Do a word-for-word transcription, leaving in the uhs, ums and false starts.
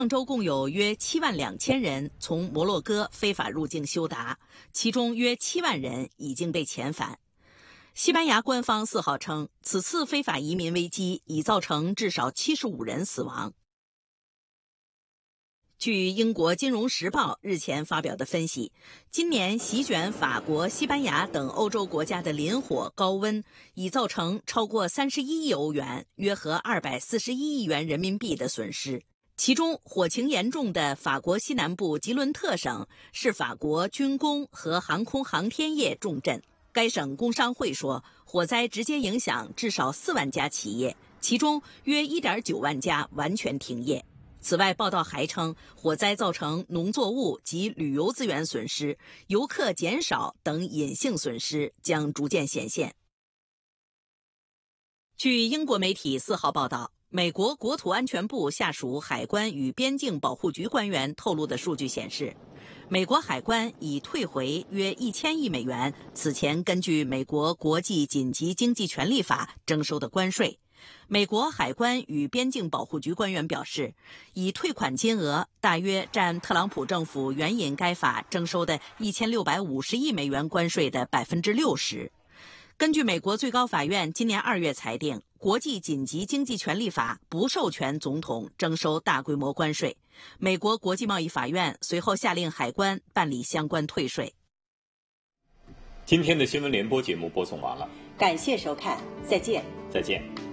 上周共有约七万两千人从摩洛哥非法入境休达，其中约七万人已经被遣返。西班牙官方四号称，此次非法移民危机已造成至少七十五人死亡。据英国《金融时报》日前发表的分析，今年席卷法国、西班牙等欧洲国家的林火高温，已造成超过三十一亿欧元（约合二百四十一亿元人民币）的损失。其中，火情严重的法国西南部吉伦特省是法国军工和航空航天业重镇。该省工商会说，火灾直接影响至少四万家企业，其中约 一点九万家完全停业。此外，报道还称，火灾造成农作物及旅游资源损失、游客减少等隐性损失将逐渐显现。据英国媒体四号报道，美国国土安全部下属海关与边境保护局官员透露的数据显示，美国海关已退回约一千亿美元此前根据美国国际紧急经济权利法征收的关税。美国海关与边境保护局官员表示，已退款金额大约占特朗普政府援引该法征收的一千六百五十亿美元关税的百分之六十。根据美国最高法院今年二月裁定，国际紧急经济权利法不授权总统征收大规模关税。美国国际贸易法院随后下令海关办理相关退税。 今天的新闻联播节目播送完了， 感谢收看，再见。 再见。